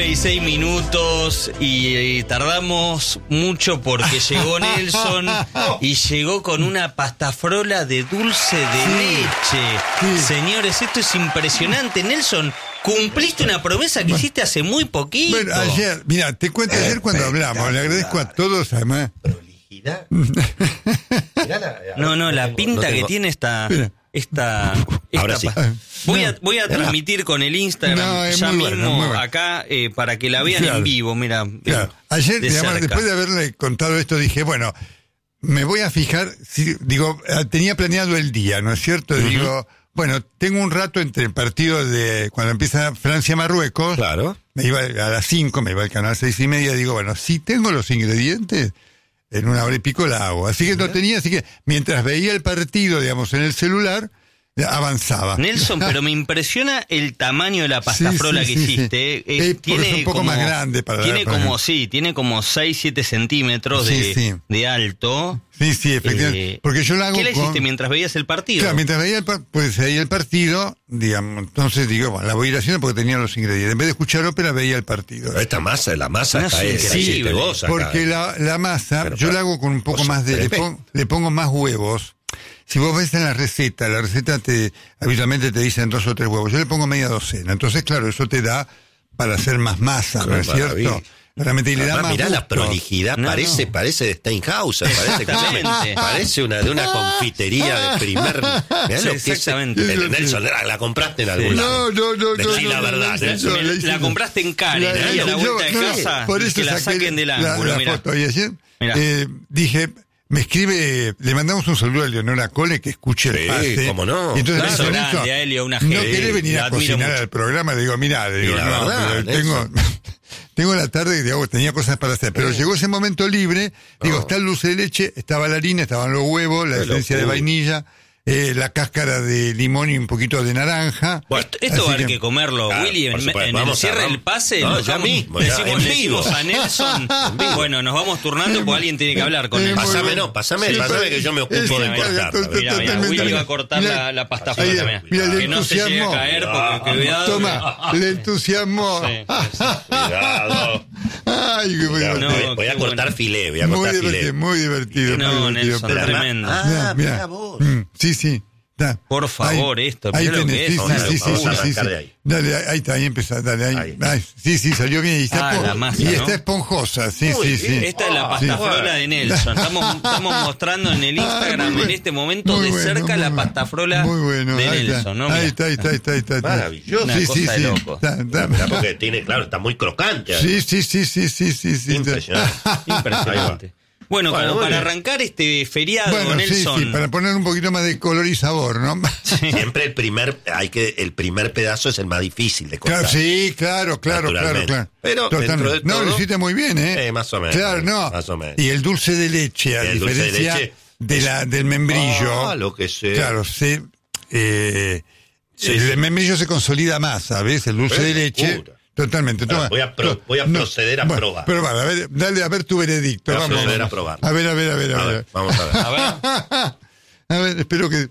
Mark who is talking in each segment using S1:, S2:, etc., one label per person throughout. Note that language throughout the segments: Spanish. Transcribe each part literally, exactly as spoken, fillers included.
S1: y seis minutos y, y tardamos mucho porque llegó Nelson y llegó con una pastafrola de dulce de
S2: Sí,
S1: leche.
S2: sí.
S1: Señores, esto es impresionante. Nelson, cumpliste una promesa que hiciste hace muy poquito.
S2: Bueno, ayer, mira, te cuento ayer cuando hablamos, le agradezco a todos, además.
S3: Prolijidad. Mirá la-
S1: No, no, la
S3: tengo-
S1: pinta
S3: no
S1: que
S3: tengo-
S1: tiene esta...
S2: Mira.
S1: esta,
S3: Ahora
S1: esta
S3: sí.
S1: pa- Voy a,
S2: No.
S1: voy a transmitir con el Instagram
S2: No, es
S1: ya
S2: muy
S1: mismo
S2: bueno, muy bueno.
S1: acá eh, para que la vean
S2: Claro.
S1: en vivo. Mira,
S2: Claro. Ayer,
S1: de
S2: digamos,
S1: cerca.
S2: después de haberle contado esto, dije, bueno, me voy a fijar, si, digo, eh, tenía planeado el día, ¿no es cierto?
S3: Ujú.
S2: Digo, bueno, tengo un rato entre el partido de, cuando empieza Francia-Marruecos,
S3: Claro.
S2: me iba a las cinco, me iba al canal seis y media, digo, bueno, si tengo los ingredientes, en una hora y pico la hago. Así que no tenía, así que mientras veía el partido, digamos, en el celular, avanzaba.
S1: Nelson, pero me impresiona el tamaño de la pastafrola
S2: Sí, sí,
S1: que
S2: sí, sí.
S1: hiciste. Eh,
S2: Eh, porque es un poco más grande para-
S1: Tiene
S2: para-
S1: como, sí, tiene como seis, siete centímetros
S2: Sí,
S1: de,
S2: sí.
S1: de alto.
S2: Sí, sí, efectivamente.
S1: Eh,
S2: porque yo la hago
S1: ¿Qué le hiciste
S2: con-
S1: mientras veías el partido?
S2: Claro, mientras veía el, par- pues, veía el partido, digamos, entonces digo, bueno, la voy a ir haciendo porque tenía los ingredientes. En vez de escuchar ópera, veía el partido.
S3: Esta masa, la masa
S1: No,
S3: está
S1: sí,
S3: es,
S1: increíble.
S3: la hiciste vos acá.
S2: Porque la, la masa,
S3: Pero
S2: yo
S3: para-
S2: la hago con un poco
S3: vos
S2: más de... Le,
S3: tenés
S2: pon- le pongo más huevos. Si vos ves en la receta, la receta te habitualmente te dicen dos o tres huevos. Yo le pongo media docena. Entonces, claro, eso te da para hacer más masa, ¿no
S3: Qué
S2: es
S3: maravilla.
S2: cierto? Realmente, y le da
S3: Además,
S2: más
S3: mirá la
S2: gusto.
S3: prolijidad,
S1: No,
S3: parece,
S1: no.
S3: parece de Steinhauser, parece,
S1: Exactamente.
S3: parece una de una confitería de primer. Mirá
S1: Sí,
S3: lo que es-
S1: exactamente.
S3: Pero, Nelson, la, la compraste en algún
S1: Sí.
S3: lado.
S2: No, no, no,
S3: Decí
S2: no,
S3: la
S2: no,
S3: verdad,
S2: no, no,
S3: Nelson.
S2: no,
S1: Me-
S2: la
S1: la
S2: hice-
S1: compraste en Karen,
S2: La-
S1: ahí a la
S2: yo-
S1: vuelta de
S2: claro,
S1: casa,
S2: por
S1: y
S2: eso
S1: que la
S2: saqué
S1: saquen del
S2: la-
S1: ángulo,
S2: la
S1: mirá.
S2: foto. Y ayer
S1: Mirá.
S2: eh, dije, me escribe, le mandamos un saludo a Leonora Cole que escuche
S3: Sí,
S2: el pase.
S3: cómo no.
S2: Y entonces
S1: Beso
S2: me dijo,
S1: grande a Elio, una
S2: no
S1: genia.
S2: querés venir
S1: La
S2: a
S1: admiro
S2: cocinar
S1: mucho.
S2: al programa, le digo, mira, le digo,
S3: Y la
S2: no,
S3: verdad,
S2: pero tengo, tengo la tarde, digamos, tenía cosas para hacer, pero llegó ese momento libre, digo,
S3: No.
S2: está el dulce de leche, estaba la harina, estaban los huevos, la
S3: Qué
S2: esencia de
S3: locura.
S2: vainilla, eh, la cáscara de limón y un poquito de naranja.
S3: Bueno,
S1: Esto, esto
S2: Así
S1: va a haber
S2: que-
S1: que comerlo,
S3: Claro,
S1: Willy.
S3: por
S1: En,
S3: supuesto.
S1: en
S3: Vamos
S1: el
S3: a-
S1: cierre
S3: vamos-
S1: del pase,
S3: No,
S1: nos
S3: ya
S1: vamos-
S3: mismo, ya,
S1: decimos,
S3: en
S1: le decimos
S3: vivo.
S1: a Nelson. Bueno, nos vamos turnando porque alguien tiene que hablar con
S2: Eh,
S1: Nelson.
S2: muy
S3: Pasame,
S2: bueno.
S3: no, pasame,
S2: Sí,
S3: pasame
S2: pero-
S3: que yo me ocupo
S2: es-
S3: de
S2: mira,
S3: cortarlo.
S2: to- to-
S1: Mira, mira,
S2: totalmente-
S1: Willy va a cortar
S2: Mira,
S1: la, la pastafrola
S2: ahí,
S1: también.
S2: mira, le
S1: que no se llegue a
S2: entusiasmó.
S1: caer, porque cuidado.
S2: Toma, le entusiasmó.
S1: Sí, sí, sí.
S3: Cuidado.
S2: Ay, qué muy
S3: Cuidado.
S1: No,
S2: divertido.
S3: voy a
S1: qué
S3: cortar
S1: bueno.
S3: filé, voy a
S2: Muy
S3: cortar
S2: divertido,
S3: filé.
S2: muy divertido.
S1: No,
S2: muy divertido.
S1: Nelson,
S2: Pero-
S1: tremendo.
S3: Ah,
S2: Mira, mira.
S3: mirá vos.
S2: Mm, sí, sí. Da.
S1: Por favor, esto,
S2: ahí
S1: mirá lo
S2: tenés,
S1: que
S2: sí,
S1: es.
S2: sí,
S3: Vamos a-
S2: sí, sí,
S3: vamos a
S2: sí, sí,
S3: arrancar
S2: sí.
S3: de ahí.
S2: Dale, ahí está, ahí empezá, dale, ahí.
S3: Ahí.
S2: Ay, sí, sí, salió bien. Y está,
S1: Ah,
S2: espo-
S1: la masa,
S2: y
S1: ¿no?
S2: está esponjosa, sí,
S3: Muy
S2: sí,
S3: bien.
S2: sí.
S1: Esta es la
S3: Ah,
S1: pastafrola
S3: sí.
S1: de Nelson. Estamos, estamos mostrando en el Instagram
S2: muy bueno.
S1: en este momento
S2: Muy
S1: de
S2: bueno,
S1: cerca
S2: muy
S1: la
S2: bueno.
S1: pastafrola
S2: Muy bueno,
S1: de
S2: ahí está.
S1: Nelson, ¿no?
S2: Ahí
S1: Mirá.
S2: está, ahí está, ahí está, ahí está. ahí está.
S3: Maravilloso.
S1: Una
S2: Sí,
S1: cosa
S2: sí,
S1: de
S2: sí.
S1: loco.
S2: Está, está.
S3: Mirá, porque tiene, claro, está muy crocante.
S2: Sí, sí, sí, sí, sí, sí, sí.
S3: Impresionante.
S1: Impresionante. Bueno,
S3: Bueno,
S1: como
S3: muy
S1: para
S3: bien.
S1: arrancar este feriado,
S2: Bueno, sí,
S1: Nelson.
S2: sí, para poner un poquito más de color y sabor, ¿no?
S3: Siempre el primer, hay que, el primer pedazo es el más difícil de cortar.
S2: Claro, sí, claro, claro, claro,
S3: Naturalmente.
S2: claro.
S3: Pero
S2: Totalmente.
S3: dentro de
S2: No,
S3: todo-
S2: lo hiciste muy bien, ¿eh?
S3: Eh, más o menos.
S2: Claro, no.
S3: Más o menos.
S2: Y el dulce de leche, a
S3: El dulce de
S2: diferencia
S3: leche
S2: de la, del membrillo.
S3: Ah, lo que sea.
S2: Claro, se, eh,
S3: Sí,
S2: el
S3: sí.
S2: membrillo se consolida más, ¿sabes? El dulce
S3: Qué
S2: de leche.
S3: locura.
S2: Totalmente.
S3: Ahora,
S2: Toma.
S3: voy a pro- voy a proceder a
S2: bueno,
S3: probar.
S2: probar, a ver, dale a ver tu veredicto.
S3: Voy a
S2: Vamos,
S3: proceder
S2: vamos.
S3: a probar.
S2: A ver, a ver, a ver, a
S3: A
S2: ver.
S3: ver, vamos a ver.
S1: A ver.
S2: A ver, espero que.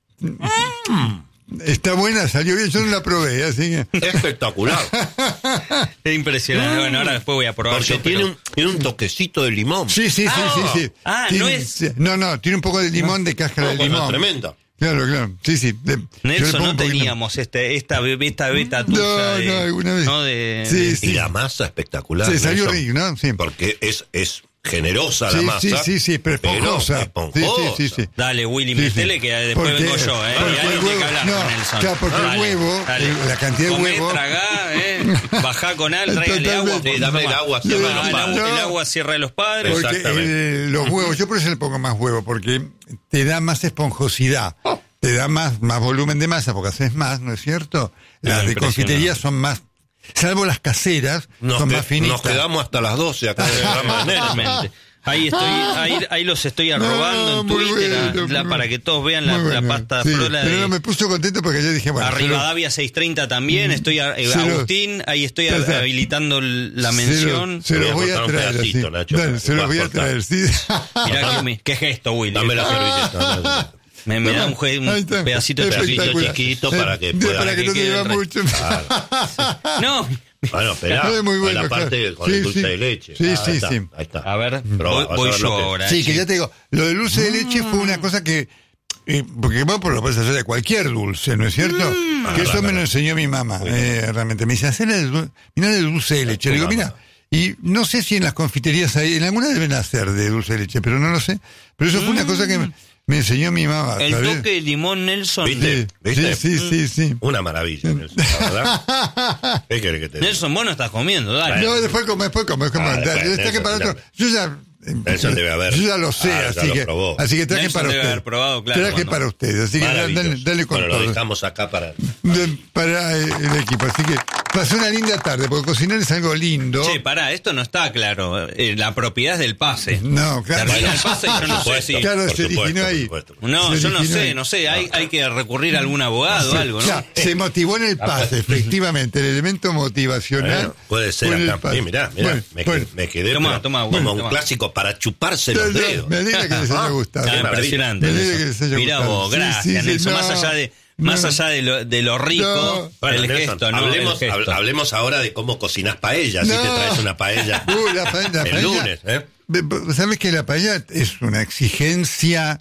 S2: Está buena, salió bien, yo no la probé, así que.
S3: Espectacular.
S1: Es impresionante. Bueno, ahora después voy a probar.
S3: Porque
S1: yo,
S3: tiene,
S1: pero-
S3: un, tiene un toquecito de limón.
S2: Sí, sí, sí, sí, sí.
S1: Ah,
S2: Tiene-
S1: no es-
S2: sí, No, no, tiene un poco de limón de cáscara
S3: No,
S2: de
S3: cosa
S2: limón.
S3: tremenda.
S2: Claro, claro. Sí, sí. De- yo le
S1: Nelson,
S2: pongo
S1: no
S2: un poquito-
S1: teníamos este, esta, be- esta beta tuya.
S2: No,
S1: de,
S2: no, alguna vez.
S1: ¿no? De,
S2: Sí,
S1: de-
S2: sí.
S3: Y la masa espectacular.
S2: Sí, salió
S3: Nelson.
S2: rico, ¿no? Sí.
S3: Porque es, es generosa la
S2: Sí,
S3: masa.
S2: sí, sí, sí, pero esponjosa.
S3: esponjosa.
S2: Sí, sí, sí, sí.
S1: Dale, Willy,
S2: Sí, sí.
S1: metele que después
S2: Porque-
S1: vengo yo, ¿eh?
S2: porque
S1: Y alguien
S2: el
S1: tiene
S2: huevo-
S1: que hablar
S2: no,
S1: con Nelson.
S2: claro, porque el
S1: Dale,
S2: huevo,
S1: dale.
S2: el- la cantidad de
S1: Comé,
S2: huevo-
S1: tragá, ¿eh? Bajá con al, tráigale agua.
S2: Totalmente.
S3: Sí, dame el agua, cierra
S2: No,
S3: de los
S1: el,
S3: padres.
S1: agua, el
S2: No.
S1: agua cierra de los padres.
S2: Porque
S3: Exactamente.
S2: eh, los huevos, yo por eso le pongo más huevo, porque te da más esponjosidad, te da más, más volumen de masa, porque haces más, ¿no es cierto? Las de
S1: impresionante.
S2: confitería son más, salvo las caseras,
S3: Nos,
S2: son
S3: que-
S2: más finitas.
S3: nos quedamos hasta las doce acá en el programa de Nelson.
S1: Totalmente. Ahí estoy, ahí, ahí los estoy arrobando
S2: No,
S1: en
S2: muy
S1: Twitter
S2: bueno,
S1: a-
S2: muy
S1: la-
S2: bueno.
S1: para que todos vean la,
S2: Muy
S1: la
S2: bueno,
S1: pasta
S2: sí,
S1: frola
S2: pero
S1: de
S2: no me puse contento porque yo dije, bueno, se lo-
S1: Arribadavia seiscientos treinta también. Estoy a- eh,
S2: Se lo-
S1: Agustín, ahí estoy
S2: Ya está.
S1: habilitando l- la
S2: se lo-
S1: mención.
S2: Se los voy
S3: Voy a
S2: a
S3: cortar un
S2: traer,
S3: pedacito,
S2: así.
S3: Nacho,
S2: Dale,
S3: para
S2: se
S3: que
S2: los voy a
S3: puedas cortar.
S2: traer, sí.
S1: Mirá qué, qué gesto, Willy.
S3: Dame la servilleta.
S1: Me, me da un, jue- un
S2: Ahí está.
S1: pedacito de
S3: Pedacito
S2: Espectacular.
S3: chiquito
S2: Eh,
S3: para que
S2: de-
S3: pueda-
S2: para que
S1: que
S2: no te
S1: quede
S2: lleva
S1: el re-
S2: mucho.
S1: No,
S3: Bueno, esperá,
S2: No, es muy bueno,
S3: la parte
S2: claro.
S3: con
S2: Sí,
S3: el dulce
S2: sí.
S3: de leche.
S2: Sí,
S3: Ah,
S2: sí,
S3: ahí está,
S2: sí.
S3: Ahí está.
S1: A ver,
S3: Probá,
S1: voy,
S3: vas a
S1: voy
S3: ver
S1: yo
S3: lo que-
S1: ahora.
S2: Sí, que
S1: che.
S2: ya te digo, lo del dulce de leche fue una cosa que... eh, porque vos por lo puedes hacer de cualquier dulce, ¿no es cierto?
S3: Ah,
S2: que eso
S3: claro,
S2: me lo
S3: claro.
S2: enseñó mi mamá,
S3: Muy
S2: eh, realmente. Me dice, hacer el, dul- mirá el dulce de leche. Le digo,
S3: Tu
S2: mira,
S3: mamá.
S2: y no sé si en las confiterías hay, en algunas deben hacer de dulce de leche, pero no lo sé. Pero eso fue una cosa que me, me enseñó mi mamá.
S1: El
S2: ¿sabés?
S1: toque de limón Nelson.
S3: ¿Viste?
S2: Sí,
S3: ¿Viste?
S2: sí, sí, sí, sí.
S3: Una maravilla, Nelson, la ¿verdad? ¿Qué querés que te diga?
S1: Nelson, vos no estás comiendo, dale.
S2: No, después como, después como, como,
S3: Ah, después,
S2: traje
S3: Nelson,
S2: para
S3: ya.
S2: otro. Yo ya,
S3: Nelson debe haber.
S2: yo ya lo sé,
S3: Ah, ya
S2: así
S3: lo
S2: que,
S3: probó.
S2: así que traje
S1: Nelson
S2: para
S1: debe
S2: ustedes.
S1: haber probado, claro,
S2: Traje
S1: cuando-
S2: para ustedes, así que dale,
S3: Maravilloso.
S2: dale con
S3: Bueno, lo
S2: todo.
S3: dejamos acá para...
S2: De- para el, el equipo. Así que pasé una linda tarde, porque cocinar es algo lindo.
S1: Che, pará, esto no está claro. Eh, la propiedad es del pase.
S2: No, claro.
S1: Termina el pase y yo no sé
S3: Por
S1: si...
S3: supuesto,
S2: Claro,
S3: por
S2: se
S3: supuesto,
S2: originó
S3: por
S2: ahí.
S3: supuesto.
S1: No,
S2: Se
S1: yo no
S2: originó
S1: sé,
S2: ahí.
S1: no sé. Hay, hay que recurrir a algún abogado o algo, ¿no?
S2: Ya, se motivó en el pase, efectivamente, el elemento motivacional.
S3: Bueno, puede ser
S2: fue en el
S3: acá.
S2: pase.
S3: Sí, mirá, mirá,
S2: Bueno,
S3: me,
S2: bueno.
S3: me quedé
S1: Toma,
S3: pero
S1: toma,
S3: como
S1: bueno,
S3: un
S1: toma.
S3: clásico para chuparse
S2: No,
S3: los
S2: no,
S3: dedos.
S2: me alegra que les haya gustado.
S1: Ah,
S3: Qué
S1: impresionante.
S2: maravilla.
S1: Nelson.
S2: Me alegra que les haya
S1: Mirá
S2: gustado.
S1: vos,
S2: Sí,
S1: gracias,
S2: sí, sí,
S1: Nelson.
S2: no,
S1: más allá de, más
S2: no.
S1: allá de lo, de lo rico,
S2: No.
S3: Bueno,
S1: el
S3: Nelson,
S1: gesto, ¿no?
S3: hablemos,
S1: El gesto.
S3: hab- hablemos ahora de cómo cocinas paella. Así
S2: No.
S3: te traes una paella
S2: Uh, la pa- la
S3: el
S2: paella-
S3: lunes, ¿eh?
S2: Ve- ve- ¿Sabes que la paella es una exigencia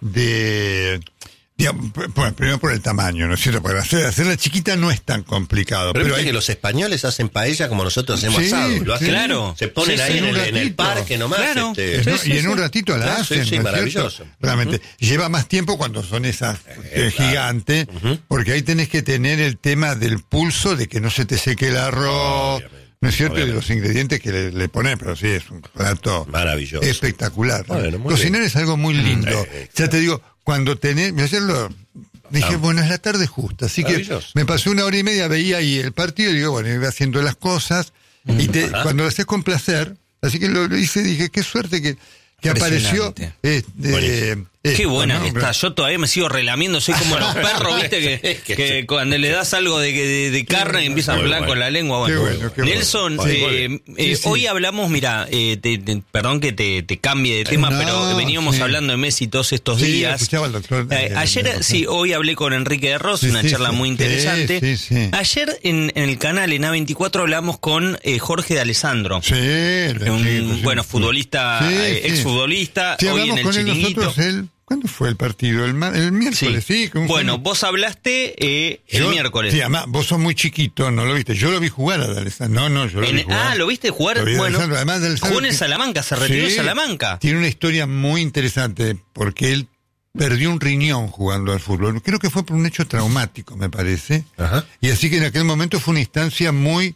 S2: de... digamos, bueno, primero por el tamaño, ¿no es cierto? Para hacer, hacerla chiquita no es tan complicado.
S3: Pero,
S2: Pero,
S3: viste
S2: hay
S3: que los españoles hacen paella como nosotros hacemos
S2: Sí,
S3: asado. Lo hacen,
S2: sí.
S1: Claro.
S3: Se ponen
S1: Sí,
S3: ahí
S1: sí,
S3: en,
S2: en un
S3: el, en el
S2: ratito.
S3: parque nomás.
S1: Claro.
S3: este,
S2: Es-
S1: Sí,
S2: ¿no?
S1: sí,
S2: y en un
S1: sí.
S2: ratito la
S3: Claro,
S2: hacen,
S3: sí, sí,
S2: ¿no es
S3: maravilloso.
S2: cierto? Realmente. Lleva más tiempo cuando son esas eh,
S3: claro.
S2: gigantes, porque ahí tenés que tener el tema del pulso, de que no se te seque el arroz,
S3: Obviamente,
S2: ¿no es cierto? Y de
S3: obviamente.
S2: los ingredientes que le, le ponen, pero sí, es un plato
S3: Maravilloso.
S2: espectacular.
S3: Bueno, muy
S2: Cocinar
S3: bien.
S2: es algo muy lindo.
S3: Eh,
S2: Ya te digo, cuando tenés... Ayer lo... Dije,
S3: Ah.
S2: bueno, es la tarde justa, así que
S3: Maravilloso.
S2: me pasé una hora y media, veía ahí el partido y digo, bueno, iba haciendo las cosas y te,
S3: Ajá.
S2: cuando lo haces con placer, así que lo, lo hice, dije, qué suerte que, que apareció.
S1: Impresionante.
S2: eh, eh,
S3: Buenísimo.
S1: Qué
S2: esto,
S1: buena
S2: ¿no?
S1: que está. Yo todavía me sigo relamiendo. Soy como los perros, ¿viste? Que,
S3: Sí, que
S1: que
S3: sí.
S1: cuando le das algo de, de, de carne y empieza a
S3: Muy
S1: hablar
S3: bueno.
S1: con la lengua.
S2: Qué
S1: Bueno,
S2: bueno, qué
S1: Nelson,
S3: bueno.
S1: eh,
S3: Muy
S1: eh,
S2: Sí, sí.
S1: hoy hablamos, mira, eh, te- te- perdón que te, te cambie de tema,
S2: no,
S1: pero veníamos
S2: sí.
S1: hablando de Messi todos estos
S2: Sí,
S1: días.
S2: escuchaba al doctor,
S1: Eh,
S2: eh,
S1: ayer,
S2: eh,
S1: sí, hoy hablé con Enrique de Ros,
S2: Sí,
S1: una
S2: sí,
S1: charla
S2: sí.
S1: muy interesante.
S2: Sí, sí, sí.
S1: Ayer en, en el canal, en A veinticuatro, hablamos con eh, Jorge de Alessandro.
S2: Sí, le-
S1: Un,
S2: sí, sí.
S1: bueno, futbolista,
S2: Sí,
S1: eh,
S2: sí.
S1: exfutbolista,
S2: Sí,
S1: hoy
S2: hablamos
S1: en el
S2: con él
S1: Chiringuito.
S2: nosotros el, ¿cuándo fue el partido? El, mar- el miércoles, sí. ¿cómo fue?
S1: Bueno, vos hablaste eh, el
S2: Yo-
S1: miércoles.
S2: Sí, además, vos sos muy chiquito, no lo viste. Yo lo vi jugar a D'Alessandro. No, no, yo lo
S1: En-
S2: vi jugar.
S1: ah, ¿lo viste jugar?
S2: Lo vi a
S1: Bueno,
S2: D'Alessandro. Además, D'Alessandro
S1: jugó en el
S2: que-
S1: Salamanca, se retiró en
S2: Sí,
S1: Salamanca.
S2: Tiene una historia muy interesante porque él perdió un riñón jugando al fútbol. Creo que fue por un hecho traumático, me parece.
S3: Ajá.
S2: Y así que en aquel momento fue una instancia muy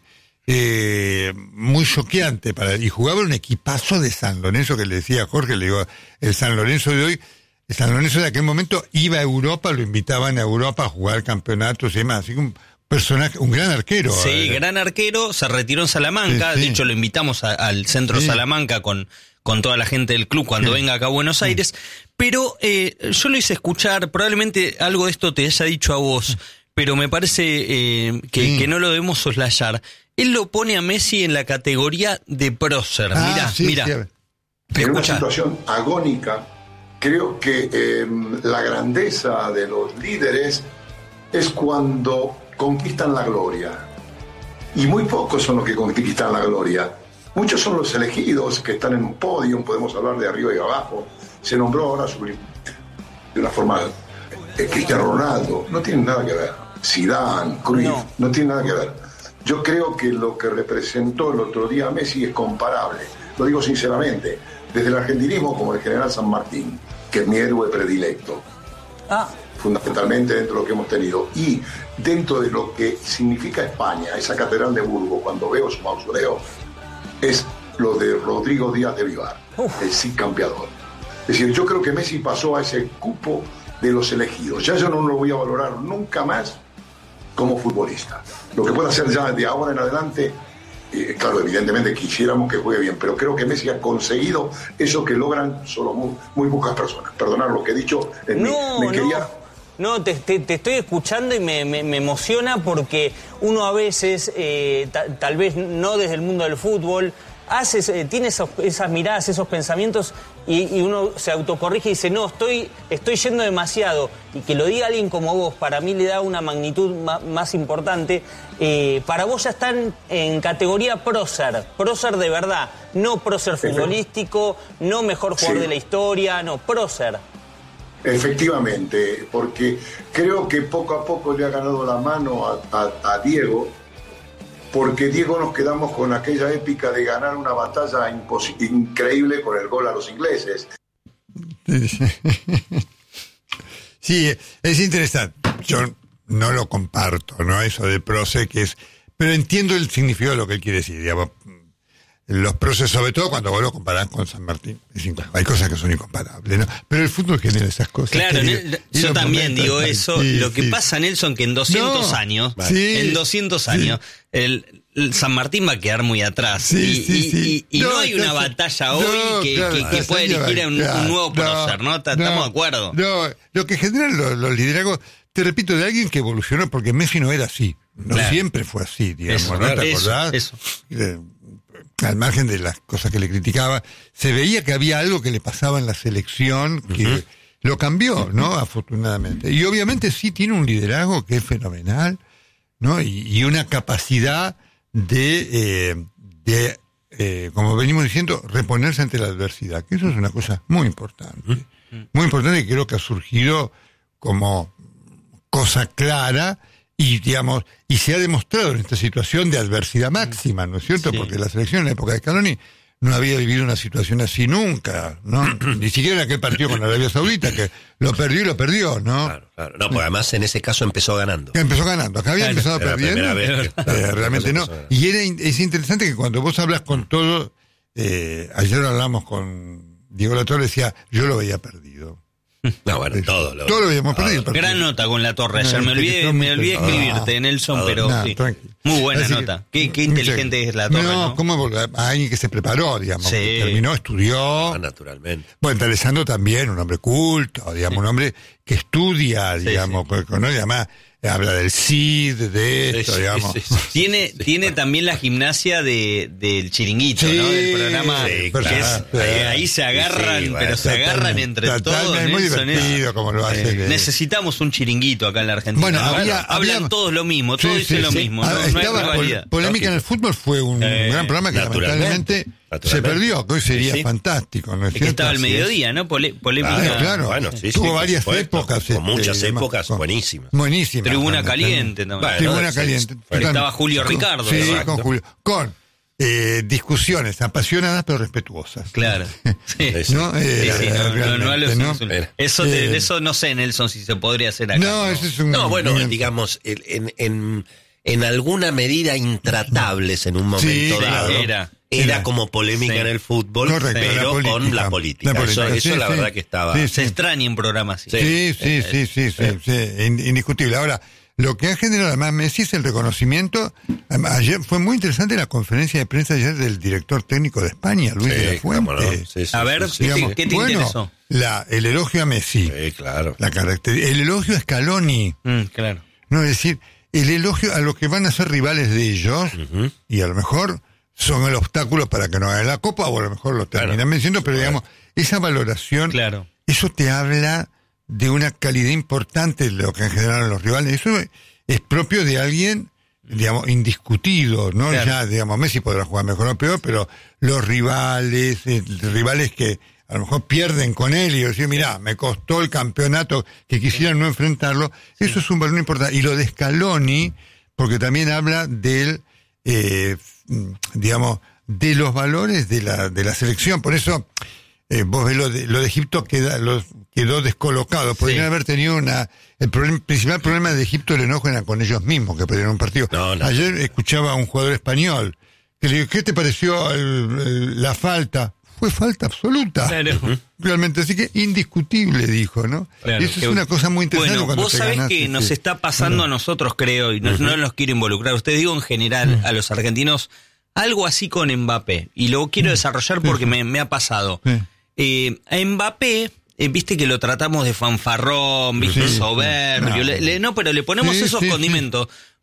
S2: eh, muy choqueante para él. Y jugaba en un equipazo de San Lorenzo, que le decía a Jorge, le digo, el San Lorenzo de hoy, el San Lorenzo de aquel momento iba a Europa, lo invitaban a Europa a jugar campeonatos y demás. Así que un personaje, un gran arquero.
S1: Sí,
S2: eh.
S1: gran arquero, se retiró en Salamanca.
S2: Sí, sí.
S1: De hecho, lo invitamos a- al centro
S2: Sí.
S1: Salamanca con, con toda la gente del club cuando
S2: Sí.
S1: venga acá a Buenos Aires. Pero eh, yo lo hice escuchar, probablemente algo de esto te haya dicho a vos, pero me parece eh, que,
S2: Sí.
S1: que no lo debemos soslayar. Él lo pone a Messi en la categoría de prócer.
S2: Ah,
S1: Mirá,
S2: sí,
S1: mirá.
S2: sí, a ver.
S4: En una
S1: Escuchá.
S4: situación agónica, creo que eh, la grandeza de los líderes es cuando conquistan la gloria. Y muy pocos son los que conquistan la gloria. Muchos son los elegidos que están en un podio, podemos hablar de arriba y abajo. Se nombró ahora sobre- de una forma eh, Cristiano Ronaldo. No tiene nada que ver. Zidane, Cruyff,
S1: No.
S4: no tiene nada que ver. Yo creo que lo que representó el otro día Messi es comparable. Lo digo sinceramente, desde el argentinismo como el general San Martín, que es mi héroe predilecto.
S1: Ah,
S4: Fundamentalmente dentro de lo que hemos tenido. Y dentro de lo que significa España, esa catedral de Burgos, cuando veo su mausoleo, es lo de Rodrigo Díaz de Vivar, el sí campeador. Es decir, yo creo que Messi pasó a ese cupo de los elegidos. Ya yo no lo voy a valorar nunca más como futbolista. Lo que pueda hacer ya de ahora en adelante, eh, claro, evidentemente quisiéramos que juegue bien, pero creo que Messi ha conseguido eso que logran solo muy, muy pocas personas. Perdonar lo que he dicho, en
S1: no,
S4: mi, me quería...
S1: no. No, te, te- te estoy escuchando y me, me- me emociona porque uno a veces, eh, ta- tal vez no desde el mundo del fútbol,
S5: hace, eh, tiene esos, esas miradas, esos pensamientos y, y uno se autocorrige y dice, no, estoy, estoy yendo demasiado. Y que lo diga alguien como vos, para mí le da una magnitud ma, más importante. Eh, para vos ya están en categoría prócer, prócer de verdad, no prócer futbolístico, no mejor jugador
S4: sí.
S5: de la historia, no, prócer.
S4: Efectivamente, porque creo que poco a poco le ha ganado la mano a, a, a Diego, porque Diego nos quedamos con aquella épica de ganar una batalla impos- increíble con el gol a los ingleses.
S2: Sí, es interesante. Yo no lo comparto, ¿no? Eso de prócer que es... Pero entiendo el significado de lo que él quiere decir, digamos. Los próceres, sobre todo cuando vos lo comparás con San Martín, es inc- hay cosas que son incomparables, ¿no? Pero el fútbol genera esas cosas.
S1: Claro,
S2: que,
S1: Nel-
S2: y
S1: yo
S2: los
S1: también
S2: momentos,
S1: digo
S2: sí,
S1: eso.
S2: sí,
S1: Lo que
S2: sí.
S1: pasa, Nelson, que en doscientos
S2: No,
S1: años,
S2: sí,
S1: en doscientos
S2: sí.
S1: años, el, el San Martín va a quedar muy atrás.
S2: Sí,
S1: y
S2: sí,
S1: y-
S2: sí.
S1: y- y no,
S2: No,
S1: hay una
S2: entonces-
S1: batalla hoy
S2: no,
S1: que,
S2: claro,
S1: que- que
S2: claro,
S1: pueda
S2: claro,
S1: elegir a un,
S2: claro,
S1: un nuevo
S2: no,
S1: prócer, ¿no? Ta-
S2: no,
S1: ¿Estamos de acuerdo?
S2: No, lo que generan los, los liderazgos, te repito, de alguien que evolucionó, porque Messi no era así. No
S1: Claro.
S2: siempre fue así, digamos,
S1: Eso,
S2: ¿no?
S1: claro,
S2: ¿Te
S1: eso,
S2: acordás?
S1: eso.
S2: Eh, al margen de las cosas que le criticaba, se veía que había algo que le pasaba en la selección que uh-huh. lo cambió, ¿no? Afortunadamente. Y obviamente sí tiene un liderazgo que es fenomenal, ¿no? Y, y una capacidad de, eh, de eh, como venimos diciendo, reponerse ante la adversidad, que eso es una cosa muy importante. Uh-huh. Muy importante, y creo que ha surgido como cosa clara y, digamos, y se ha demostrado en esta situación de adversidad máxima, ¿no es cierto? Sí. Porque la selección en la época de Scaloni no había vivido una situación así nunca, ¿no? Ni siquiera en aquel partido con Arabia Saudita, que lo perdió y lo perdió, ¿no?
S3: Claro, claro. No, porque además en ese caso empezó ganando.
S2: Empezó ganando. Acá había claro, empezado perdiendo.
S3: Vez que,
S2: eh, realmente no. Y era, es interesante que cuando vos hablas con todo, eh, ayer hablamos con Diego Latorre, decía, yo lo veía perdido.
S3: No, bueno, todo lo,
S2: todo lo habíamos perdido.
S1: Todo. Gran nota con La Torre ayer. No, me olvidé, me olvidé escribirte, Nelson, no, pero no, sí. Muy buena Así nota. Que, qué, qué inteligente mucha, es La Torre, ¿no?
S2: No, como alguien que se preparó, digamos.
S1: Sí.
S2: Que terminó, estudió.
S3: Ah, naturalmente.
S2: Bueno, D'Alessandro también, un hombre culto, digamos, sí. un hombre que estudia, digamos, sí, sí. Con, ¿no? Y además habla del C I D, de esto, sí, digamos.
S1: Sí, sí, sí. Tiene, sí, tiene claro. también la gimnasia de, del chiringuito,
S2: sí,
S1: ¿no? Del programa.
S3: Sí,
S1: que
S3: claro,
S1: es,
S3: claro.
S1: Ahí, ahí se agarran, sí, bueno, pero se agarran entre
S2: total,
S1: todos.
S2: Es muy
S1: Nelson,
S2: divertido
S1: es,
S2: como lo hace.
S1: Eh, necesitamos un chiringuito acá en la Argentina.
S2: Bueno,
S1: ¿no?
S2: había,
S1: hablan
S2: había,
S1: todos lo mismo, todos sí, dicen sí, lo sí. mismo.
S2: Ah,
S1: no,
S2: estaba
S1: no hay
S2: pol, polémica en el fútbol, fue un eh, gran programa que lamentablemente se perdió, que hoy sería sí. fantástico, ¿no es,
S1: es que estaba al mediodía, ¿no? Pole, polémica.
S2: Claro, claro.
S3: Bueno, sí,
S2: tuvo
S3: sí,
S2: varias
S3: supuesto,
S2: épocas.
S3: Con muchas
S2: este,
S3: épocas
S2: con,
S3: buenísimas.
S2: Buenísimas.
S1: Tribuna caliente también.
S2: Bueno, Tribuna caliente.
S1: Estaba Julio Ricardo.
S2: Sí,
S1: exacto.
S2: con Julio. Con eh, discusiones apasionadas pero respetuosas.
S1: Claro. Sí,
S2: ¿no? Eh,
S1: sí, sí, no, no, no, no,
S2: ¿no?
S1: Eso, te, eh, eso no sé, Nelson, si se podría hacer acá.
S2: No, eso es un...
S3: No, bueno, digamos, en, en, en alguna medida intratables en un momento
S2: sí,
S3: dado.
S1: Era.
S3: Era como polémica sí. en el fútbol,
S2: correcto,
S3: pero
S2: la
S3: con la política.
S2: La política.
S3: Eso, eso
S2: sí,
S3: la
S2: sí.
S3: verdad que estaba...
S2: Sí,
S1: sí. Se extraña en programas así.
S2: Sí, sí, sí, sí, sí, sí, sí, indiscutible. Ahora, lo que ha generado además Messi es el reconocimiento. Ayer fue muy interesante la conferencia de prensa ayer del director técnico de España, Luis
S3: sí,
S2: de la Fuente.
S3: No. Sí, sí,
S1: a ver,
S3: sí, sí,
S1: digamos,
S3: sí.
S1: ¿qué te
S2: bueno,
S1: interesó?
S2: La, el elogio a Messi.
S3: Sí, claro.
S2: La caracter- el elogio a Scaloni.
S1: Mm, claro.
S2: No, es decir, el elogio a los que van a ser rivales de ellos, uh-huh. y a lo mejor son el obstáculo para que no hagan la Copa, o a lo mejor lo terminan claro. venciendo, pero digamos, esa valoración,
S1: claro.
S2: eso te habla de una calidad importante de lo que generaron los rivales. Eso es propio de alguien, digamos, indiscutido, ¿no? Claro. Ya, digamos, Messi podrá jugar mejor o peor, pero los rivales, eh, rivales que a lo mejor pierden con él y decir, mirá, me costó el campeonato, que quisieran no enfrentarlo, sí. eso es un valor importante. Y lo de Scaloni, porque también habla del, eh, digamos, de los valores de la, de la selección. Por eso, eh, vos ves lo de, lo de Egipto queda, los, quedó descolocado. Podrían sí. haber tenido una, el problema, principal problema de Egipto, el enojo era con ellos mismos, que perdieron un partido.
S3: No, no.
S2: Ayer escuchaba a un jugador español, que le dijo, ¿qué te pareció el, el, la falta? Fue falta absoluta. Claro. Realmente, así que indiscutible, dijo, ¿no? Claro, eso es una cosa muy interesante.
S1: Bueno,
S2: cuando
S1: vos
S2: te
S1: sabés
S2: ganaste,
S1: que nos
S2: sí.
S1: está pasando uh-huh. a nosotros, creo, y no, uh-huh. no los quiero involucrar. Ustedes digo en general uh-huh. a los argentinos, algo así con Mbappé. Y lo quiero uh-huh. desarrollar porque sí. me, me ha pasado. Sí. Eh, a Mbappé, eh, viste que lo tratamos de fanfarrón, viste, sí, soberbio. Sí. Le, le, no, pero le ponemos sí, esos sí, condimentos. Sí.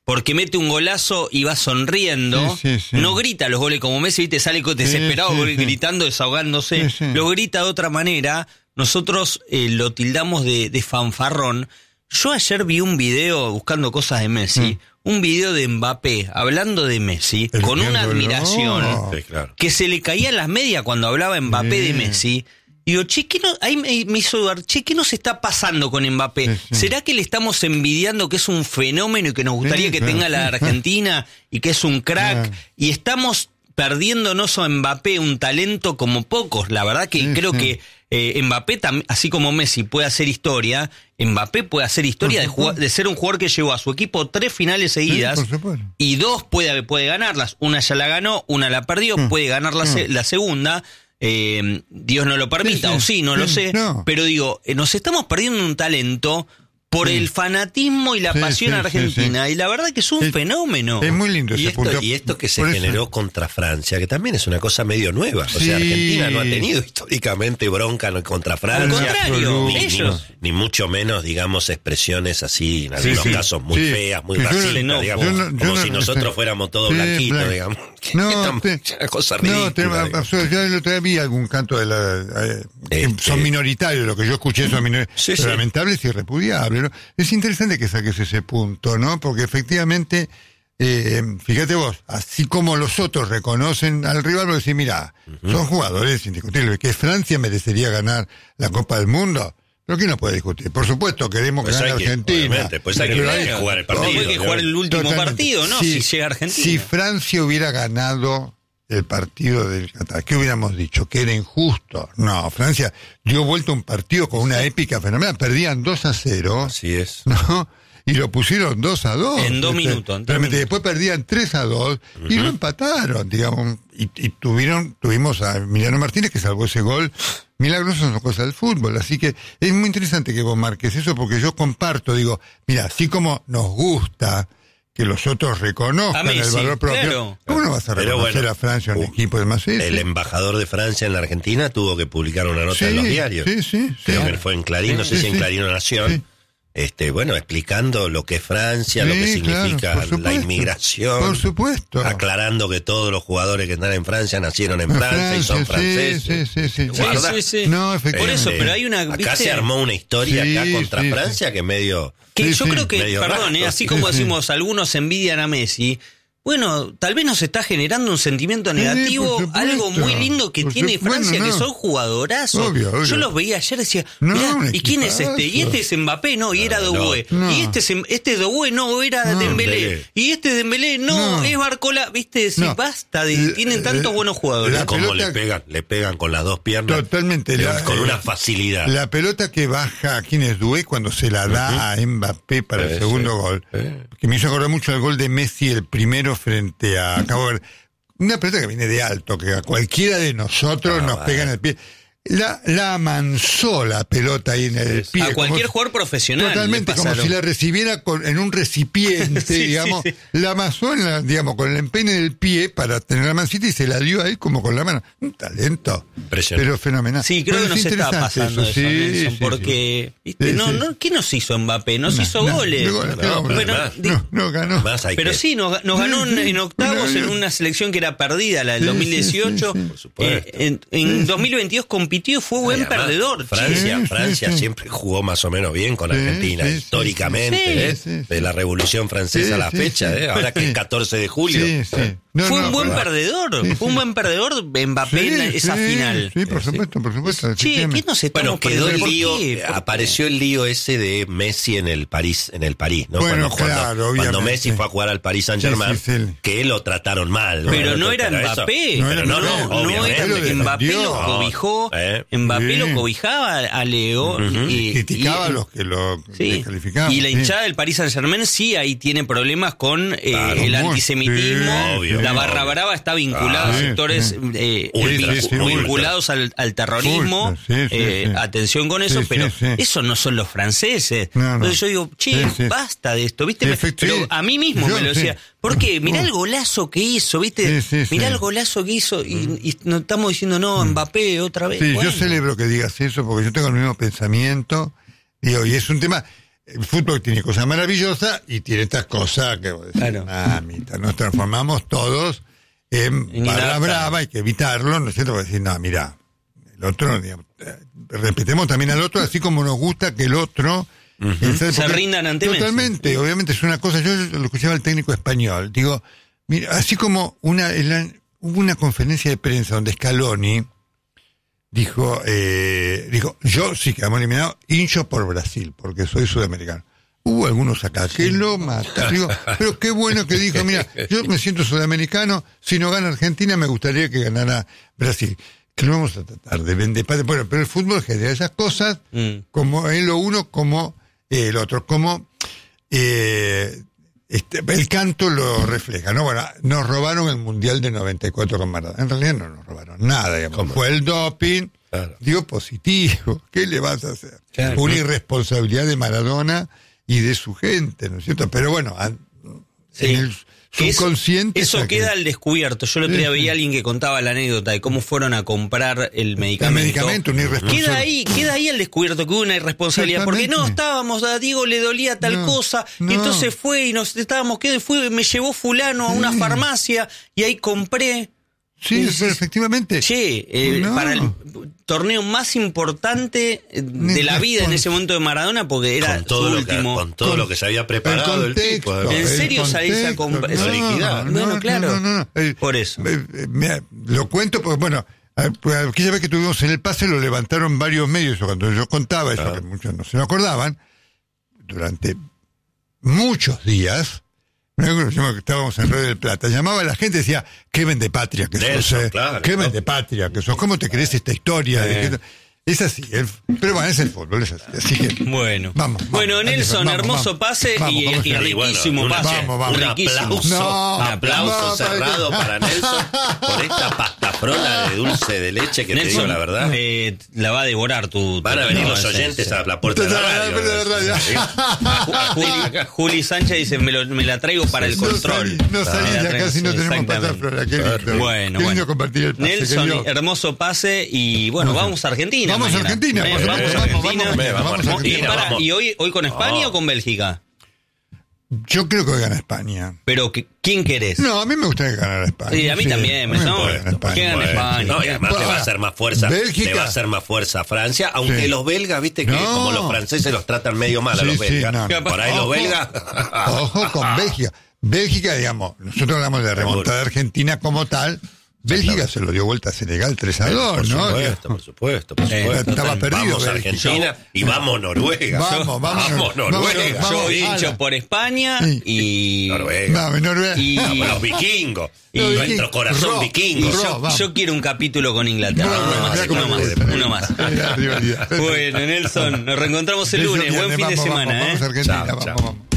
S1: porque mete un golazo y va sonriendo,
S2: Sí, sí, sí.
S1: no grita los goles como Messi, ¿viste? Sale desesperado,
S2: Sí, sí, sí.
S1: gritando, desahogándose,
S2: Sí, sí.
S1: lo grita de otra manera. Nosotros eh, lo tildamos de, de fanfarrón. Yo ayer vi un video buscando cosas de Messi,
S2: Mm.
S1: un video de Mbappé hablando de Messi,
S2: El
S1: con una
S2: viéndolo.
S1: admiración
S3: Sí, claro.
S1: que se le caían las medias cuando hablaba Mbappé
S2: Sí.
S1: de Messi. Digo, che, ¿qué no, ahí me, me hizo dudar, che, ¿qué nos está pasando con Mbappé?
S2: Sí, sí.
S1: ¿Será que le estamos envidiando que es un fenómeno y que nos gustaría
S2: Sí,
S1: que
S2: claro,
S1: tenga la
S2: sí.
S1: Argentina y que es un crack?
S2: Claro.
S1: Y estamos perdiéndonos a Mbappé un talento como pocos. La verdad que
S2: Sí,
S1: creo
S2: sí.
S1: que eh, Mbappé, tam- así como Messi puede hacer historia, Mbappé puede hacer historia de,
S2: Por
S1: jugar-
S2: supuesto.
S1: de ser un jugador que llevó a su equipo tres finales seguidas
S2: por supuesto.
S1: y dos puede, puede ganarlas. Una ya la ganó, una la perdió,
S2: Mm.
S1: puede ganar la, se- la segunda. Eh, Dios no lo permita,
S2: Sí, sí.
S1: o sí, no lo
S2: Sí,
S1: sé.
S2: no.
S1: Pero digo, eh, nos estamos perdiendo un talento por
S2: Sí.
S1: el fanatismo y la
S2: Sí,
S1: pasión
S2: sí, sí,
S1: argentina. Y la verdad que es un
S2: Sí.
S1: fenómeno.
S2: Es muy lindo
S3: Y
S2: ese
S3: esto,
S2: punto.
S3: y esto que se
S2: Por eso-
S3: generó contra Francia, que también es una cosa medio nueva. O
S2: Sí.
S3: sea, Argentina no ha tenido históricamente bronca no- contra Francia.
S1: Al contrario,
S3: ni, ni-
S1: ellos.
S3: ni mucho menos, digamos, expresiones así, en algunos
S2: sí.
S3: casos muy
S2: Sí.
S3: feas, muy
S2: Sí, yo no-
S3: racistas,
S1: no,
S3: digamos,
S2: yo no- yo
S3: como
S2: no-
S3: si nosotros fuéramos todos
S2: Sí,
S3: blanquitos,
S2: blanco.
S3: digamos. Que
S2: No,
S3: estamos-
S2: te-
S3: es una cosa
S2: no,
S3: ridícula.
S2: te-
S3: digamos.
S2: absurdo. Yo el otro día vi algún canto de la. eh, que
S3: Este-
S2: son minoritarios, lo que yo escuché son minoritarios.
S3: Sí,
S2: pero
S3: sí.
S2: lamentables y repudiables, ¿no? Es interesante que saques ese punto, ¿no? Porque efectivamente, eh, fíjate vos, así como los otros reconocen al rival, vos decís, mira, son jugadores indiscutibles, que Francia merecería ganar la Copa del Mundo. ¿Pero quién no puede discutir? Por supuesto, queremos
S3: Pues
S2: que gane
S3: hay que-
S2: obviamente,
S3: obviamente, pues hay que
S2: Pero
S3: ganar, jugar el partido,
S1: Hay que jugar el último
S2: Totalmente.
S1: partido, ¿no? Si, llega Argentina.
S2: Si Francia hubiera ganado el partido del Qatar, ¿qué hubiéramos dicho? Que era injusto. No, Francia dio vuelta un partido con una épica fenomenal. Perdían dos a cero.
S3: Así es.
S2: ¿No? Y lo pusieron dos a dos.
S1: En dos
S2: Este,
S1: minutos, en dos
S2: realmente,
S1: minutos.
S2: después perdían tres a dos y lo empataron, digamos. Y, y tuvieron, tuvimos a Emiliano Martínez que salvó ese gol. Milagrosos son cosas del fútbol. Así que es muy interesante que vos marques eso porque yo comparto, digo, mira, así como nos gusta que los otros reconozcan
S1: A Messi,
S2: el valor propio,
S1: claro.
S2: ¿cómo no vas a
S3: Pero
S2: reconocer
S3: bueno,
S2: a Francia un
S3: uh,
S2: equipo de más ese?
S3: El embajador de Francia en la Argentina tuvo que publicar una nota
S2: Sí,
S3: en los diarios.
S2: sí, sí,
S3: Creo
S2: sí.
S3: que fue en Clarín, no sé
S2: Sí,
S3: si en
S2: sí.
S3: Clarín o Nación.
S2: Sí.
S3: Este, bueno, explicando lo que es Francia, lo
S2: Sí,
S3: que
S2: claro,
S3: significa
S2: por
S3: la
S2: supuesto.
S3: inmigración.
S2: Por supuesto.
S3: Aclarando que todos los jugadores que están en Francia nacieron en
S2: En
S3: Francia, y son
S2: Francia, sí,
S3: franceses.
S2: sí, sí, sí.
S1: Sí,
S3: Guarda.
S1: sí, sí.
S2: No,
S1: Por
S2: efectivamente.
S1: eso,
S3: Este,
S1: pero hay una...
S3: Acá
S1: ¿viste?
S3: se armó una historia
S2: Sí,
S3: acá contra
S2: sí,
S3: Francia que medio...
S1: Que
S2: Sí,
S1: yo
S2: sí.
S1: creo que,
S3: Medio
S1: perdón,
S3: raro.
S1: eh, así
S2: Sí,
S1: como
S2: sí.
S1: decimos, algunos envidian a Messi, bueno, tal vez nos está generando un sentimiento negativo,
S2: por supuesto.
S1: algo muy lindo que
S2: Por
S1: tiene
S2: supuesto.
S1: Francia,
S2: Bueno,
S1: que
S2: no.
S1: son jugadorazos.
S2: Obvio, obvio.
S1: Yo los veía ayer y decía,
S2: No,
S1: mirá,
S2: un
S1: ¿y quién es este? Y
S2: equipazo.
S1: este es Mbappé, no, y era
S3: No,
S1: Doué.
S2: no.
S1: Y este es, este es Doué, no, era
S2: No,
S1: Dembélé.
S3: Dembélé.
S1: Y este Dembélé, no,
S2: No.
S1: es Barcola. Viste, si
S2: No.
S1: basta, de,
S2: Eh,
S1: tienen
S2: eh,
S1: tantos buenos jugadores.
S2: la
S3: Como
S2: pelota-
S3: le pegan, le pegan con las dos piernas.
S2: Totalmente.
S3: de-
S2: La-
S3: con
S2: eh,
S3: una facilidad.
S2: La pelota que baja a quien es Doué cuando se la da a Mbappé para el
S3: Sí,
S2: segundo
S3: sí.
S2: gol,
S3: Sí.
S2: que me hizo acordar mucho el gol de Messi, el primero frente a Cabo Verde. Una pelota que viene de alto, que a cualquiera de nosotros
S3: Ah,
S2: nos
S3: bueno.
S2: pega en el pie. La, la amansó la pelota ahí en el
S3: Sí,
S2: pie.
S1: A cualquier
S2: como-
S1: jugador profesional.
S2: Totalmente,
S1: le
S2: como
S1: pasaron.
S2: si la recibiera con- en un recipiente,
S1: Sí, sí,
S2: digamos.
S1: sí.
S2: La amasó, en la, digamos, con el empeine del pie para tener la mancita y se la dio a él como con la mano. Un talento.
S3: Impresionante.
S2: Pero fenomenal.
S1: Sí, creo
S2: Bueno,
S1: que
S2: es
S1: nos está
S2: interesante
S1: pasando eso,
S2: sí,
S1: Nelson,
S2: sí,
S1: porque,
S2: sí.
S1: ¿viste?
S2: Sí,
S1: no,
S2: sí.
S1: no, ¿qué nos hizo Mbappé? Nos hizo
S2: No,
S1: goles.
S2: no, no,
S3: No,
S2: no,
S1: pero,
S3: no,
S1: di-
S2: no, no ganó.
S3: Más hay
S1: pero
S3: que-
S1: sí, nos, nos ganó en, en octavos en una selección que era perdida, la del
S2: Sí,
S1: dos mil dieciocho.
S2: sí, sí, sí.
S3: Por supuesto.
S1: Eh, en en dos mil veintidós compitió y fue buen
S3: Y además,
S1: perdedor.
S3: Francia,
S2: Sí, sí,
S3: Francia
S2: sí.
S3: siempre jugó más o menos bien con
S2: Sí,
S3: Argentina,
S2: sí, sí,
S3: históricamente,
S1: sí,
S3: ¿eh?
S2: sí, sí.
S3: De la Revolución Francesa
S2: Sí,
S3: a la
S2: sí,
S3: fecha,
S2: sí.
S3: ¿eh? Ahora que
S2: Sí.
S3: es catorce de julio.
S2: Sí, sí. No,
S1: fue
S2: no,
S1: un buen
S2: pero-
S1: perdedor,
S2: Sí,
S1: fue un
S2: sí.
S1: buen perdedor Mbappé en
S2: Sí,
S1: esa
S2: sí,
S1: final.
S2: Sí, por supuesto, por supuesto.
S1: Che, ¿qué
S2: efectivamente.
S1: nos estamos
S3: Bueno, quedó el
S1: perdiendo? ¿Por
S3: lío,
S1: qué?
S3: eh,
S1: ¿Por qué?
S3: apareció el lío ese de Messi en el París, en el París, ¿no?
S2: Bueno,
S3: cuando, cuando-
S2: claro,
S3: cuando
S2: obviamente.
S3: Messi fue a jugar al Paris Saint Germain,
S2: Sí, sí, sí.
S3: que lo trataron mal.
S1: Pero
S3: Bueno,
S1: no era
S3: pero eso-
S1: Mbappé,
S2: No
S1: no,
S2: era
S1: no,
S2: Mbappé,
S1: no,
S3: obviamente.
S1: era-
S2: Lo defendió.
S1: Mbappé lo cobijó,
S3: Eh.
S1: Mbappé
S2: Sí.
S1: lo cobijaba a Leo y,
S2: Criticaba
S1: y-
S2: a los que lo
S1: sí.
S2: descalificaban.
S1: Y la
S2: sí.
S1: hinchada del Paris Saint Germain sí ahí tiene problemas con eh,
S3: Claro,
S1: el
S2: muy,
S1: antisemitismo.
S2: sí,
S3: obvio,
S1: la
S3: sí.
S1: barra brava está vinculada
S3: Ah,
S1: a
S2: sí,
S1: sectores
S2: sí.
S1: eh,
S3: Ultra,
S1: vincu-
S3: sí, muy
S1: vinculados al, al terrorismo.
S2: Ultra, sí, sí,
S1: Eh,
S2: sí.
S1: Atención con eso,
S2: Sí,
S1: pero
S2: sí, sí.
S1: esos no son los franceses.
S2: No, no.
S1: Entonces yo digo, che,
S2: Sí, sí.
S1: basta de esto, ¿viste?
S2: Sí,
S1: Me-
S2: efecti-
S1: pero
S2: sí.
S1: a mí mismo
S2: Yo,
S1: me lo
S2: sí.
S1: decía. ¿Por qué? Mirá
S2: Uh.
S1: el golazo que hizo, ¿viste?
S2: Sí, sí,
S1: Mirá
S2: sí.
S1: el golazo que hizo y, y nos estamos diciendo, no, Mbappé otra vez.
S2: Sí,
S1: Bueno.
S2: yo celebro que digas eso porque yo tengo el mismo pensamiento. Digo, y es un tema. el fútbol tiene cosas maravillosas y tiene estas cosas que vos decís,
S1: Claro.
S2: mamita, nos transformamos todos en
S1: En
S2: barra
S1: inadaptables.
S2: brava, hay que evitarlo, ¿no es cierto? Porque decir, no, mira, el otro, digamos, eh, respetemos también al otro, así como nos gusta que el otro uh-huh.
S1: Se rindan ante Messi.
S2: Totalmente, obviamente es una cosa, yo lo escuchaba al técnico español, digo, mira, así como una, el, hubo una conferencia de prensa donde Scaloni dijo, eh, dijo, yo sí quedamos eliminados, hincho por Brasil, porque soy sudamericano. Hubo algunos acá que lo mataron. Digo, pero qué bueno que dijo, mira, yo me siento sudamericano, si no gana Argentina me gustaría que ganara Brasil. Que lo vamos a tratar de vender. Bueno, pero el fútbol genera esas cosas, mm. como en lo uno, como eh, el otro, como eh, este, el canto lo refleja, ¿no? Bueno, nos robaron el Mundial de noventa y cuatro con Maradona. En realidad no nos robaron nada, digamos. Fue el doping, claro. Dio positivo. ¿Qué le vas a hacer? Claro. Una irresponsabilidad de Maradona y de su gente, ¿no es cierto? Pero bueno,
S1: sí.
S2: en el subconsciente...
S1: Eso, eso queda al descubierto. Yo el otro día veía a alguien que contaba la anécdota de cómo fueron a comprar el medicamento.
S2: El medicamento, una irresponsabilidad.
S1: Queda ahí, queda ahí al descubierto que hubo una irresponsabilidad. Porque no, estábamos, a Diego le dolía tal no, cosa, no. y entonces fue y nos estábamos quedando, fue, me llevó fulano a una sí. farmacia y ahí compré...
S2: Sí, es, pero efectivamente.
S1: Che, eh, no. para el torneo más importante de la vida en ese momento de Maradona, porque era
S3: con todo
S1: su
S3: lo
S1: último.
S3: Que, con todo con, lo que se había preparado el, contexto, el tipo.
S1: ¿En serio salís a comprar
S2: no,
S1: liquidar?
S2: No,
S1: bueno,
S2: no,
S1: claro.
S2: No, no, no. Eh,
S1: Por eso.
S2: Eh, eh, mira, lo cuento porque, bueno, aquella vez que tuvimos en el pase lo levantaron varios medios, eso cuando yo contaba, eso ah. que muchos no se lo acordaban, durante muchos días. Estábamos en Río del Plata, llamaba a la gente y decía, qué vende patria que sos,
S3: eso,
S2: eh,
S3: claro,
S2: qué
S3: ¿no?
S2: vende patria que sos, ¿cómo te crees esta historia? Eh. De que... Es así, el... pero bueno, es el fútbol, es así, así que
S1: bueno,
S2: vamos, vamos,
S1: bueno Nelson,
S2: vamos,
S1: hermoso
S2: vamos,
S1: pase
S2: vamos,
S1: y,
S2: vamos,
S1: y riquísimo
S3: bueno,
S1: pase,
S2: vamos, vamos,
S3: un
S1: riquísimo.
S3: aplauso,
S2: no,
S3: un aplauso
S2: no,
S3: cerrado para Nelson por esta pastafrola de dulce de leche que
S1: Nelson,
S3: te digo la verdad.
S1: Eh, la va a devorar tu.
S3: Van
S1: tu,
S3: a venir
S1: no,
S3: los oyentes sí. a la puerta de la radio.
S1: Juli, Juli Sánchez dice, me, lo, me la traigo para el
S2: no
S1: control.
S2: Salí, no salí de acá si no tenemos pastafrola. Qué lindo.
S1: Bueno,
S2: qué lindo
S1: bueno.
S2: compartir el pase.
S1: Nelson, hermoso pase y bueno, vamos a Argentina.
S2: Vamos a Argentina.
S1: Vamos a Argentina. ¿Y, para, ¿Y hoy, hoy con España oh. o con Bélgica?
S2: Yo creo que hoy gana España.
S1: ¿Pero que, quién querés?
S2: No, a mí me gustaría que ganara España.
S1: Sí, a mí sí, también. Me
S2: ¿Qué
S1: gana España?
S3: No, y además le va a hacer más fuerza. Bélgica. Le va a hacer más fuerza a Francia, aunque sí. los belgas, viste que no. como los franceses los tratan medio mal a sí, los belgas. Sí, no, no. Por ahí
S2: ojo,
S3: los belgas...
S2: Ojo con Bélgica. Bélgica, digamos, nosotros hablamos de remontada de Argentina como tal... Bélgica se lo dio vuelta a Senegal tres a dos,
S3: por
S2: ¿no?
S3: Supuesto, por supuesto, por supuesto.
S2: Estaba perdido.
S3: Vamos a Argentina y vamos Noruega.
S2: Vamos, vamos,
S3: vamos Noruega.
S1: Vamos, yo hincho por España y...
S3: Noruega.
S2: Vamos, Noruega.
S3: Y no, los vikingos. Y nuestro corazón
S2: ro,
S3: vikingo.
S1: Yo, yo quiero un capítulo con Inglaterra. No, uno, más, uno más, uno más. Bueno, Nelson, nos reencontramos el lunes. Buen fin de semana.
S2: Vamos,
S1: ¿eh?
S2: vamos a Argentina,
S3: chao,
S2: vamos,
S3: chao.
S2: vamos.